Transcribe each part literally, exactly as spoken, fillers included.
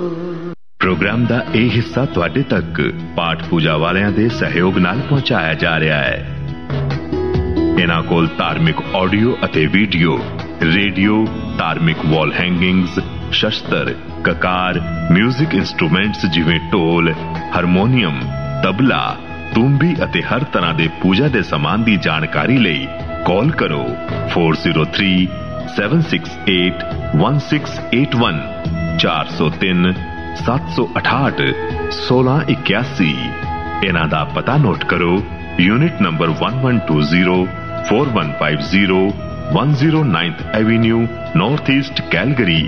Programme का यह हिस्सा तुहाडे तक पाठ पूजा वालियां दे सहयोग नाल पहुंचाया जा रहा है। इन्हां कोल धार्मिक ऑडियो अते वीडियो, रेडियो, धार्मिक वॉल हैंगिंग्स, शस्त्र, ककार, म्यूजिक इंस्ट्रूमेंट्स जिवें ढोल, हारमोनीयम, तबला, तूंबी अते हर तरह के पूजा के समान की जानकारी लई कॉल करो four zero three seven six eight one six eight one चार सौ तीन सत्त सौ अठाहठ सोलह इक्यासी। इन्हां दा पता नोट करो, unit number one one two zero four one five zero one zero ninth Avenue, north east Calgary.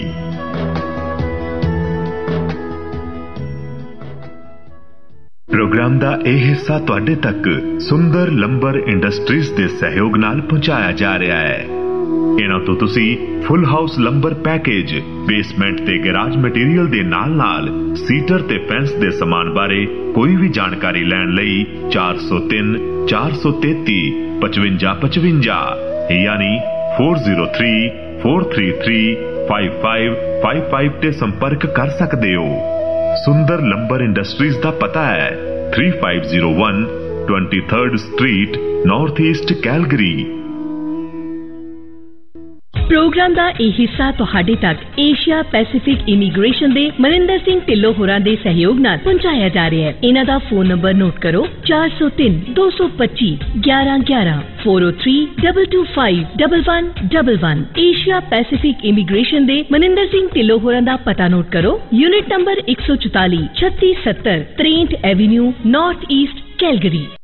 Programme का यह हिस्सा तुहाडे तक सुंदर लंबर इंडस्ट्रीज के सहयोग नाल पहुंचाया जा रहा है। इन्हां तो तुसी full house lumbar package, basement ते गैराज मटीरियल दे नाल नाल सीटर ते फेंस दे समान बारे कोई भी जानकारी लैण लई चार सौ तीन चार सौ तेती पचवंजा पचवंजा यानी four zero three four three three five five five five ते संपर्क कर सकते हो। सुंदर लंबर इंडस्ट्रीज का पता है three five zero one twenty third street, north east Calgary. Programme का यह हिस्सा तुहाडे तक एशिया पैसिफिक इमीग्रेशन दे मनिंदर सिंह ढिल्लों होरां दे सहयोग नाल पहुंचाया जा रहा है। इन्हां दा फोन नंबर नोट करो चार सौ तीन दो सौ पच्ची ग्यारह ग्यारह four O three double two five double one double one. Asia Pacific immigration दे मनिंदर सिंह ढिल्लों होरां दा पता नोट करो, यूनिट नंबर एक सौ चौताली छत्तीस सत्तर त्रेंठ एवेन्यू, नॉर्थ ईस्ट कैलगरी।